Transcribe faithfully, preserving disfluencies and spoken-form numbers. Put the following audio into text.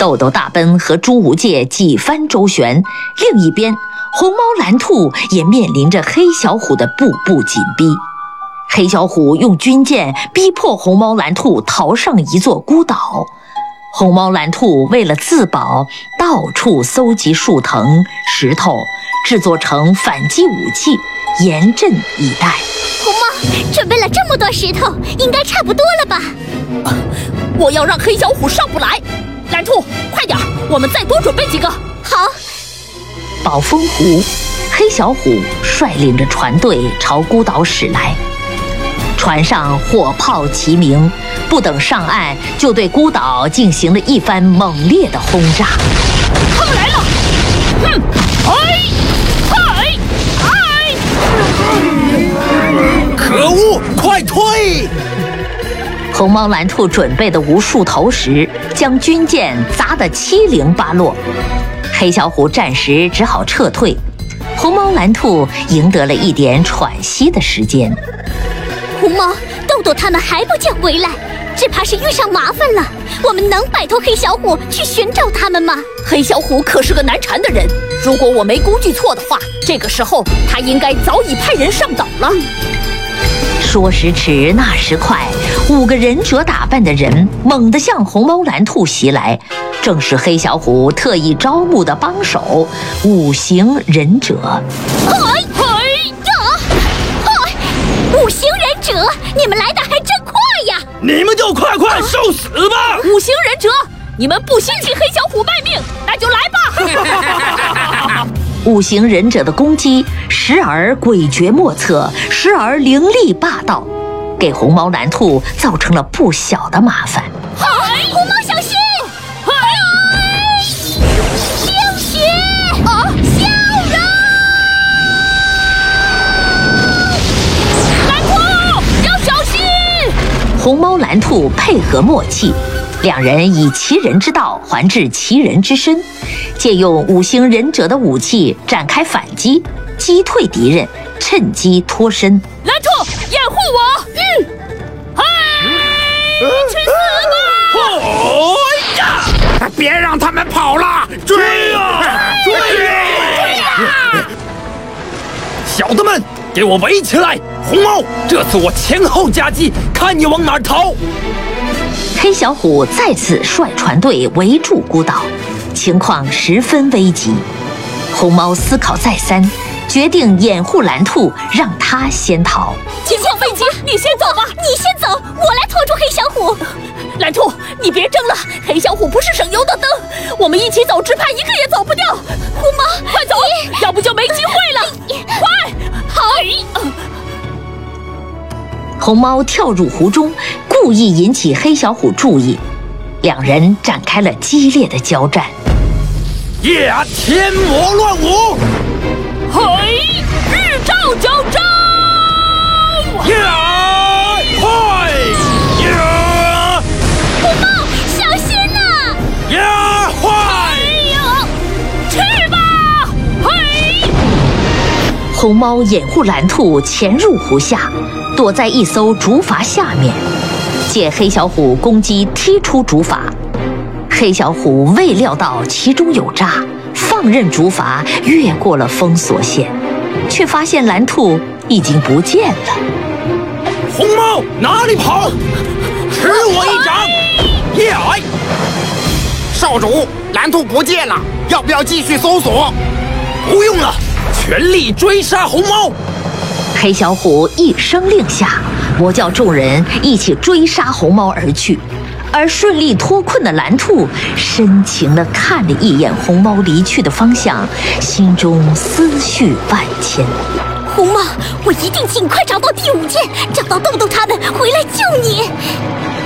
豆豆大奔和朱无界几番周旋，另一边红猫蓝兔也面临着黑小虎的步步紧逼。黑小虎用军舰逼迫红猫蓝兔逃上一座孤岛，红猫蓝兔为了自保，到处搜集树藤、石头，制作成反击武器，严阵以待。 红猫准备了这么多石头，应该差不多了吧？ 啊、我要让黑小虎上不来。蓝兔，快点，我们再多准备几个。 好。 宝峰湖，黑小虎率领着船队朝孤岛驶来，船上火炮齐鸣，不等上岸，就对孤岛进行了一番猛烈的轰炸。 他们来了！哼！哎！哎！哎！ 可恶！快退！ 红猫蓝兔准备的无数投石，将军舰砸得七零八落。黑小虎暂时只好撤退，红猫蓝兔赢得了一点喘息的时间。 红猫、豆豆他们还不见回来，只怕是遇上麻烦了。我们能摆脱黑小虎去寻找他们吗？ 黑小虎可是个难缠的人，如果我没估计错的话，这个时候他应该早已派人上岛了。 说时迟，那时快，五个忍者打扮的人猛地向红猫蓝兔袭来，正是黑小虎特意招募的帮手——五行忍者。 哎哎呀！哎，五行忍者，你们来的还真快呀！ 你们就快快受死吧！ 五行忍者，你们不惜替黑小虎卖命，那就来吧！ 五行忍者的攻击时而诡谲莫测，时而凌厉霸道，给红猫蓝兔造成了不小的麻烦。 哎，红猫小心！哎，流血！啊，小人！ 蓝兔要小心！ 红猫蓝兔配合默契，两人以其人之道还治其人之身，借用五行忍者的武器展开反击，击退敌人，趁机脱身。 蓝兔，掩护我！嗯，嗨，去死吧！ 哎呀！别让他们跑了！追呀！追呀！小的们，给我围起来！红猫，这次我前后夹击，看你往哪儿逃！ 黑小虎再次率船队围住孤岛，情况十分危急。红猫思考再三，决定掩护蓝兔，让他先逃。 情况危急，你先走吧。 你先走，我来拖住黑小虎。 蓝兔，你别争了，黑小虎不是省油的灯，我们一起走，只怕一个也走不掉。 红猫， 快走，要不就没机会了。快，好！ 红猫跳入湖中，故意引起黑小虎注意，两人展开了激烈的交战。 呀！天魔乱舞！ 嘿，日照交招！ 呀！嗨！呀！ 红猫，小心呐！ 呀！嗨！ 哎呦，去吧！嘿！ 红猫掩护蓝兔潜入湖下，躲在一艘竹筏下面，借黑小虎攻击踢出竹筏。黑小虎未料到其中有诈，放任竹筏越过了封锁线，却发现蓝兔已经不见了。 红猫哪里跑？吃我一掌！耶！哎！ 少主，蓝兔不见了，要不要继续搜索？ 不用了，全力追杀红猫！ 黑小虎一声令下，魔教众人一起追杀红猫而去。而顺利脱困的蓝兔深情地看了一眼红猫离去的方向，心中思绪万千。 红猫，我一定尽快找到第五舰，找到豆豆他们，回来救你。